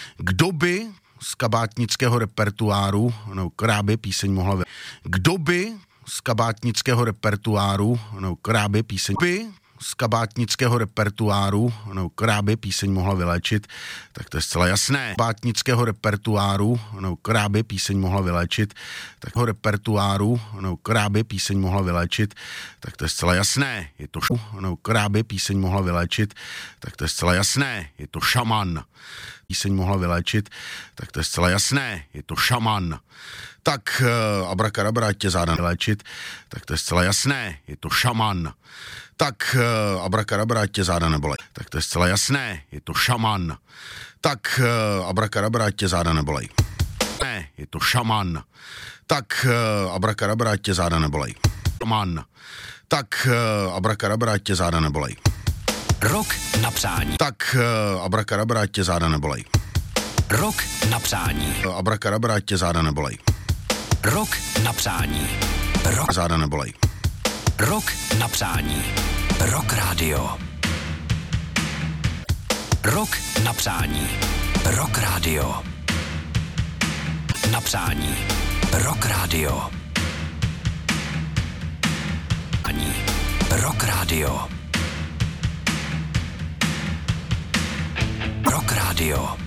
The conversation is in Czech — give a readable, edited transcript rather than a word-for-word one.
Kdo by z kabátnického repertoáru, no Krábě píseň mohla Kdo by z kabátnického repertoáru, no Krábě píseň z kabátnického repertoáru, no Krábě píseň mohla vyléčit, tak to je zcela jasné. Kabátnického repertoáru, no Krábě píseň mohla vyléčit, tak repertoáru, no Krábě píseň mohla vyléčit, tak to je zcela jasné. Je to no Krábě píseň mohla vyléčit, tak to je zcela jasné. Je to šaman. Píseň mohla vyléčit, tak to je zcela jasné. Je to šaman. Tak abrakadabra, tě záda vyléčit, tak to je zcela jasné. Je to šaman. Tak abrakadabra, tě záda nebolej. Tak to je zcela jasné. Je to šaman. Tak abrakadabra, tě záda nebolej. Ne, je to šaman. Tak abrakadabra, tě záda nebolej. Šaman. Tak abrakadabra, tě záda nebolej. Rok na přání. Tak abrakadabra, tě záda nebolej. Rok na přání. Abrakadabra, tě záda nebolej. Rok na přání. Rok záda nebolej. Rok na přání. Rock Radio. Rok na přání. Rock Radio. Na přání. Rock Radio. Ani. Rock Radio. Rock Radio.